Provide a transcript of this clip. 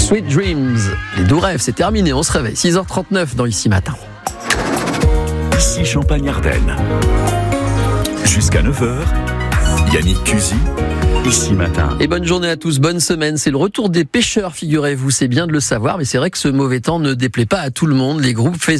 Sweet Dreams, les doux rêves, c'est terminé, on se réveille. 6h39 dans Ici Matin. Ici Champagne-Ardenne. Jusqu'à 9h, Yannick Cusy, Ici Matin. Et bonne journée à tous, bonne semaine. C'est le retour des pêcheurs, figurez-vous, c'est bien de le savoir, mais c'est vrai que ce mauvais temps ne déplaît pas à tout le monde. Les groupes